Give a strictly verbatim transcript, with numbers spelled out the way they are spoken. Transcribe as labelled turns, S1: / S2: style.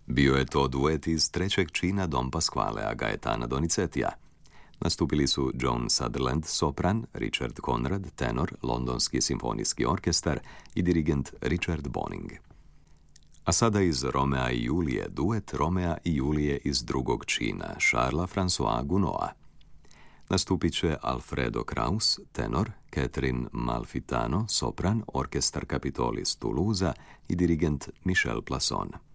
S1: Bio je to duet iz trećeg čina Don Pasqualea Gaetana Donizetija. Nastupili su Joan Sutherland, sopran, Richard Conrad, tenor, Londonski simfonijski orkestar i dirigent Richard Boning. A sada iz Romea i Julije duet Romea i Julije iz drugog čina Charlesa François Gounoa. Nastupit će Alfredo Kraus, tenor, Catherine Malfitano, sopran, orkestar Capitol iz Toulouse i dirigent Michel Plasson.